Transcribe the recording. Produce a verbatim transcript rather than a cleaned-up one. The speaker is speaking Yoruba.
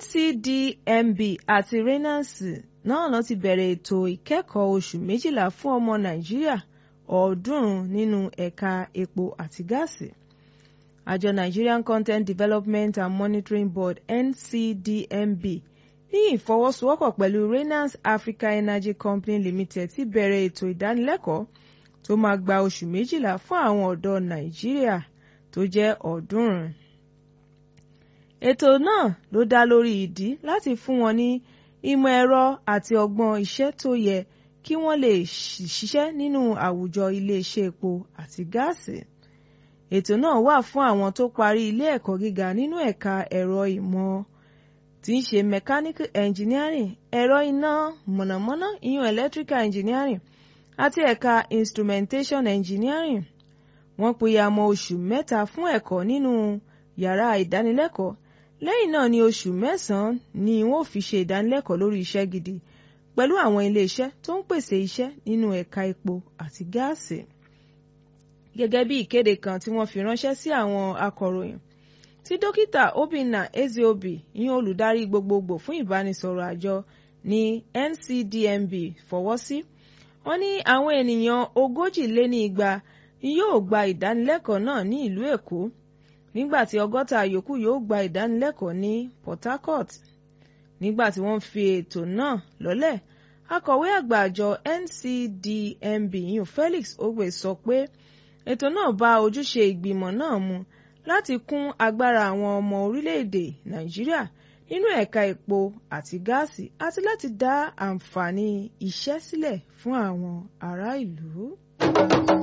C D M B àti Reynolds náà ló ti bẹ̀rẹ̀ ètò ìkẹ́kọ̀ọ́ oṣù méjìlá fún ọmọ Nàìjíríà ọ̀ọ́dúnrún nínú ẹ̀ka epo àti gáàsì. Àjọ Nigerian Content Development and Monitoring Board N C D M B ní ìfọwọ́sowọ́pọ̀ pẹ̀lú Reynolds Africa Energy Company Limited ti bẹ̀rẹ̀ ètò ìdánilẹ́kọ̀ọ́ tó máa gba oṣù méjìlá fún àwọn ọ̀dọ́ Nàìjíríà tó jẹ́ ọ̀ọ́dúnrún. Ètò náà ló dá lórí ìdí láti fún wọn ní ìmọ̀ ẹ̀rọ àti ọgbọ́n iṣẹ́ tó yẹ kí wọ́n lè ṣiṣẹ́ nínú àwùjọ iléeṣẹ́ epo àti gáàsì. Ètò náà wà fún àwọn tó parí ilé ẹ̀kọ́ gíga nínú ẹ̀ka ẹ̀rọ ìmọ̀ tí ń ṣe mechanical engineering, ẹ̀rọ iná mọ̀nàmọ́ná ìyún electrical engineering àti ẹ̀ka instrumentation engineering. Wọ́n pínyà mọ́ oṣù mẹ́ta fún ẹ̀kọ́ nínú yàrá ìdánilẹ́kọ̀ọ́. Lẹ́yìn náà ní oṣù mẹ́sàn-án ni wọ́n fi ṣe ìdánilẹ́kọ̀ọ́ lórí iṣẹ́ gidi pẹ̀lú àwọn iléeṣẹ́ tó ń pèsè iṣẹ́ nínú ẹ̀ka epo àti gáàsì. Gẹ́gẹ́ bí ìkéde kan tí wọ́n fi ránṣẹ́ sí àwọn akọ̀ròyìn tí dókítà Obinna Ezeobi ìyẹn olùdarí gbogbogbò fún ìbánisọ̀rọ̀ àjọ ní N C D M B fọwọ́ sí, wọ́n ní àwọn ènìyàn ogójì lé ní igba yóò gba ìdánilẹ́kọ̀ọ́ náà ní ìlú Èkó, nígbà tí ọgọ́ta yòókù yóò gba ìdánilẹ́kọ̀ọ́ ní Port Harcourt. Nígbà tí wọ́n fi ètò náà lọ́lẹ̀, akọ̀wé àgbà àjọ N C D M B ìyẹn Felix Ogbe sọ pé ètò náà bá ojúṣe ìgbìmọ̀ náà mu láti kún agbára àwọn ọmọ orílẹ̀-èdè Nàìjíríà nínú ẹ̀ka epo àti gáàsì àti láti dá àǹfààní iṣẹ́ sílẹ̀ fún àwọn ará ìlú.